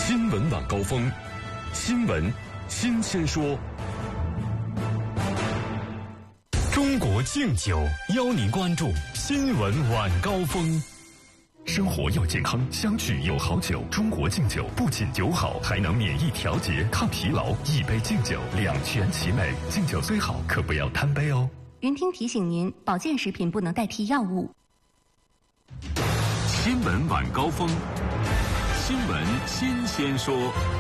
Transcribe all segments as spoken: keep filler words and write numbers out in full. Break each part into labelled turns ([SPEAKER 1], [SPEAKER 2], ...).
[SPEAKER 1] 新闻晚高峰，新闻新鲜说。中国敬酒邀您关注新闻晚高峰。生活要健康，相聚有好酒。中国敬酒不仅酒好，还能免疫调节、抗疲劳。一杯敬酒，两全其美。敬酒虽好，可不要贪杯哦。
[SPEAKER 2] 云听提醒您，保健食品不能代替药物。
[SPEAKER 1] 新闻晚高峰，新闻新鲜说。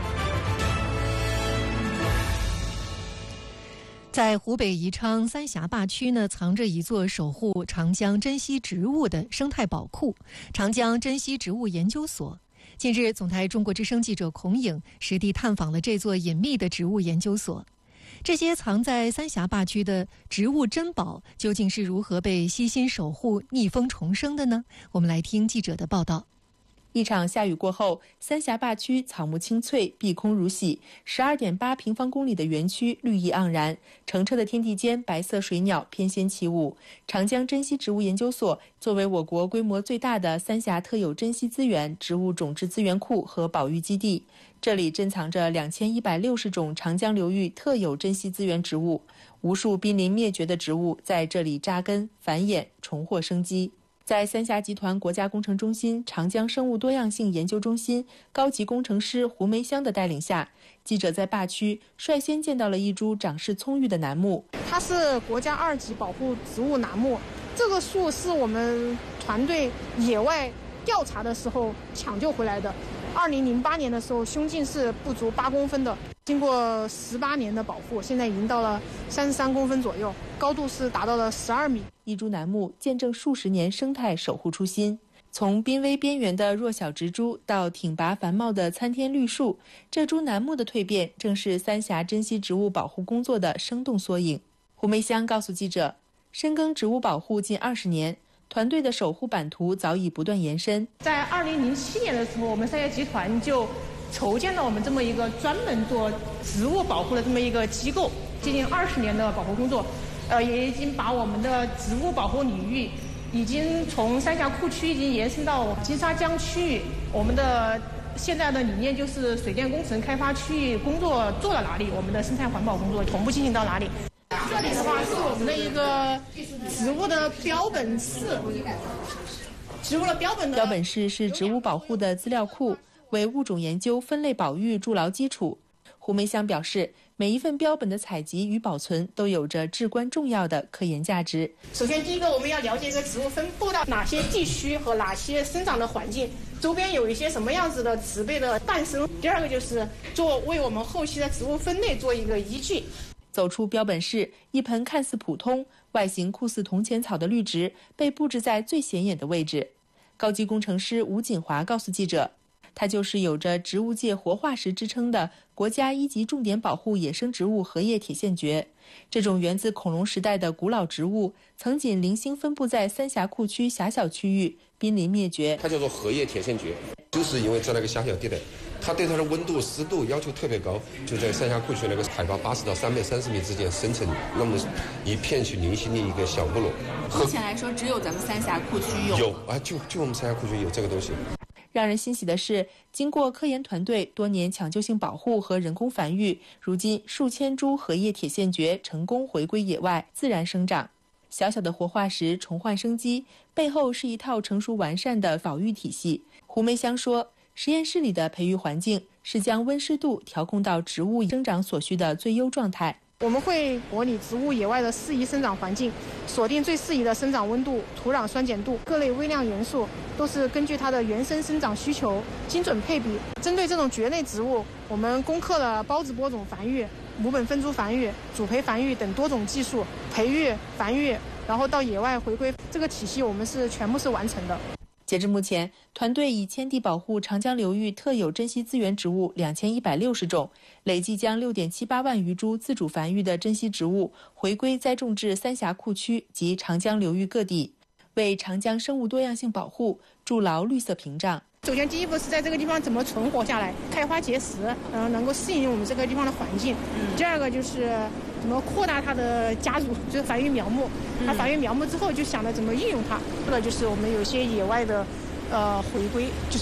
[SPEAKER 3] 在湖北宜昌三峡坝区呢，藏着一座守护长江珍稀植物的生态宝库——长江珍稀植物研究所。近日，总台中国之声记者孔颖实地探访了这座隐秘的植物研究所。这些藏在三峡坝区的植物珍宝，究竟是如何被悉心守护、逆风重生的呢？我们来听记者的报道。
[SPEAKER 4] 一场下雨过后，三峡坝区草木青翠，碧空如洗， 十二点八平方公里的园区绿意盎然，澄澈的天地间，白色水鸟翩跹起舞。长江珍稀植物研究所作为我国规模最大的三峡特有珍稀资源、植物种质资源库和保育基地，这里珍藏着两千一百六十种长江流域特有珍稀资源植物，无数濒临灭绝的植物在这里扎根、繁衍、重获生机。在三峡集团国家工程中心长江生物多样性研究中心高级工程师胡梅香的带领下，记者在坝区率先见到了一株长势葱郁的楠木。
[SPEAKER 5] 它是国家二级保护植物楠木，这个树是我们团队野外调查的时候抢救回来的。二零零八年的时候，胸径是不足八公分的，经过十八年的保护，现在已经到了三十三公分左右，高度是达到了十二米。
[SPEAKER 4] 一株楠木见证数十年生态守护初心，从濒危边缘的弱小植株到挺拔繁茂的参天绿树，这株楠木的蜕变正是三峡珍稀植物保护工作的生动缩影。胡梅香告诉记者，深耕植物保护近二十年，团队的守护版图早已不断延伸。
[SPEAKER 5] 在二零零七年的时候，我们三峡集团就筹建了我们这么一个专门做植物保护的这么一个机构，接近二十年的保护工作，呃，也已经把我们的植物保护领域已经从三峡库区已经延伸到金沙江区域。我们的现在的理念就是水电工程开发区域工作做到哪里，我们的生态环保工作同步进行到哪里。这里的话是我们的一个植物的标本室，植物的标本的
[SPEAKER 4] 标本室是植物保护的资料库，为物种研究、分类保育筑牢基础。胡梅香表示，每一份标本的采集与保存都有着至关重要的科研价值。
[SPEAKER 5] 首先，第一个我们要了解这个植物分布到哪些地区和哪些生长的环境，周边有一些什么样子的植被的诞生。第二个就是做为我们后期的植物分类做一个依据。
[SPEAKER 4] 走出标本室，一盆看似普通、外形酷似铜钱草的绿植被布置在最显眼的位置。高级工程师吴锦华告诉记者，它就是有着植物界活化石之称的国家一级重点保护野生植物荷叶铁线蕨。这种源自恐龙时代的古老植物，曾仅零星分布在三峡库区狭小区域，濒临灭绝。
[SPEAKER 6] 它叫做荷叶铁线蕨，就是因为在那个狭小地带，它对它的温度、湿度要求特别高，就在三峡库区那个海拔八十到三百三十米之间生成那么一片去零星的一个小部落。
[SPEAKER 4] 目前来说，只有咱们三峡库区有。
[SPEAKER 6] 有啊，就就我们三峡库区有这个东西。
[SPEAKER 4] 让人欣喜的是，经过科研团队多年抢救性保护和人工繁育，如今数千株荷叶铁线蕨成功回归野外自然生长。小小的活化石重焕生机，背后是一套成熟完善的保育体系。胡梅香说，实验室里的培育环境是将温湿度调控到植物生长所需的最优状态。
[SPEAKER 5] 我们会模拟植物野外的适宜生长环境，锁定最适宜的生长温度、土壤酸碱度、各类微量元素，都是根据它的原生生长需求精准配比。针对这种蕨类植物，我们攻克了孢子播种繁育、母本分株繁育、主培繁育等多种技术，培育、繁育，然后到野外回归，这个体系我们是全部是完成的。
[SPEAKER 4] 截至目前，团队已签递保护长江流域特有珍稀资源植物两千一百六十种，累计将六点七八万余株自主繁育的珍稀植物回归栽种至三峡库区及长江流域各地，为长江生物多样性保护筑牢绿色屏障。
[SPEAKER 5] 首先，第一步是在这个地方怎么存活下来，开花结实，然后能够适应我们这个地方的环境。嗯、第二个就是怎么扩大它的家族，就是繁育苗木。它繁育苗木之后，就想着怎么运用它。这个就是我们有些野外的，呃，回归，就是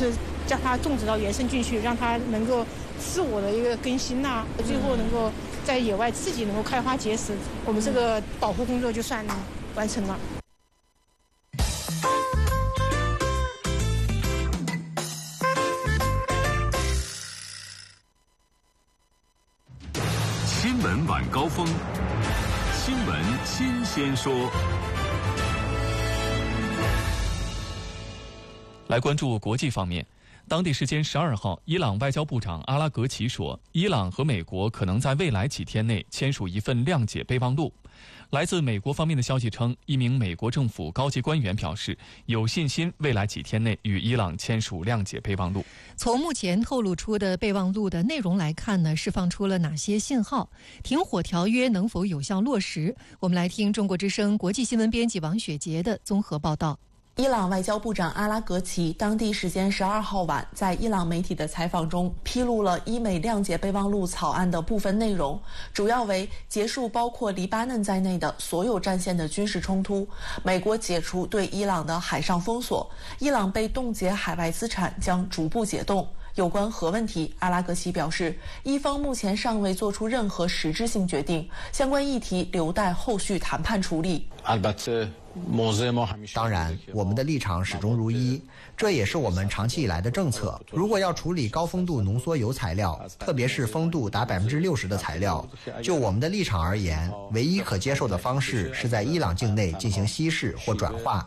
[SPEAKER 5] 叫它种植到原生菌去，让它能够自我的一个更新呐、啊，最后能够在野外自己能够开花结实，我们这个保护工作就算完成了。
[SPEAKER 1] 新闻晚高峰，新闻新鲜说。
[SPEAKER 7] 来关注国际方面，当地时间十二号，伊朗外交部长阿拉格齐说，伊朗和美国可能在未来几天内签署一份谅解备忘录。来自美国方面的消息称，一名美国政府高级官员表示，有信心未来几天内与伊朗签署谅解备忘录。
[SPEAKER 3] 从目前透露出的备忘录的内容来看呢，释放出了哪些信号？停火条约能否有效落实？我们来听中国之声国际新闻编辑王雪杰的综合报道。
[SPEAKER 4] 伊朗外交部长阿拉格齐当地时间十二号晚在伊朗媒体的采访中披露了伊美谅解备忘录草案的部分内容，主要为结束包括黎巴嫩在内的所有战线的军事冲突，美国解除对伊朗的海上封锁，伊朗被冻结海外资产将逐步解冻。有关核问题，阿拉格齐表示，伊方目前尚未做出任何实质性决定，相关议题留待后续谈判处理。
[SPEAKER 8] 当然，我们的立场始终如一，这也是我们长期以来的政策。如果要处理高丰度浓缩铀材料，特别是丰度达百分之六十的材料，就我们的立场而言，唯一可接受的方式是在伊朗境内进行稀释或转化。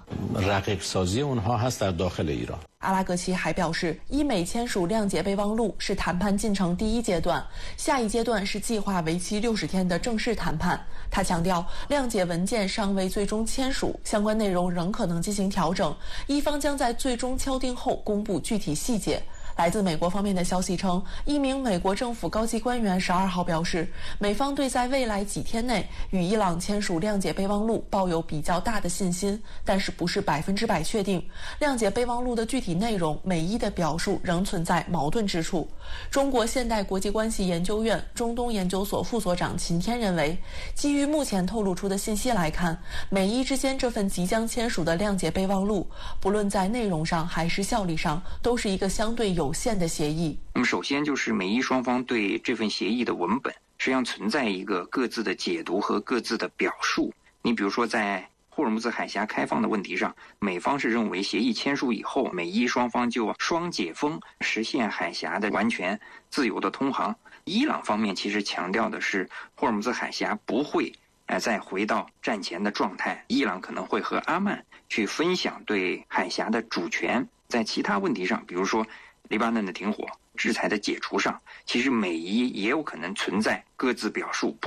[SPEAKER 4] 阿拉格齐还表示，伊美签署谅解备忘录是谈判进程第一阶段，下一阶段是计划为期六十天的正式谈判。他强调，谅解文件尚未最终签署，相关内容仍可能进行调整，伊方将在最终敲定后公布具体细节。来自美国方面的消息称，一名美国政府高级官员十二号表示，美方对在未来几天内与伊朗签署谅解备忘录抱有比较大的信心，但是不是百分之百确定。谅解备忘录的具体内容，美伊的表述仍存在矛盾之处。中国现代国际关系研究院中东研究所副所长秦天认为，基于目前透露出的信息来看，美伊之间这份即将签署的谅解备忘录，不论在内容上还是效力上，都是一个相对有有限的协议。
[SPEAKER 9] 那么首先就是美伊双方对这份协议的文本实际上存在一个各自的解读和各自的表述。你比如说在霍尔木兹海峡开放的问题上，美方是认为协议签署以后，美伊双方就双解封，实现海峡的完全自由的通航。伊朗方面其实强调的是霍尔木兹海峡不会呃再回到战前的状态，伊朗可能会和阿曼去分享对海峡的主权。在其他问题上，比如说黎巴嫩的停火、制裁的解除上，其实美伊也有可能存在各自表述